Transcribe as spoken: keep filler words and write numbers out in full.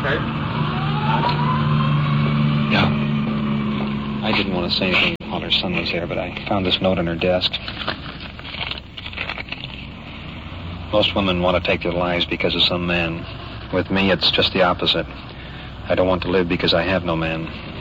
okay? Yeah. I didn't want to say anything while her son was here, but I found this note on her desk. Most women want to take their lives because of some man. With me, it's just the opposite. I don't want to live because I have no man.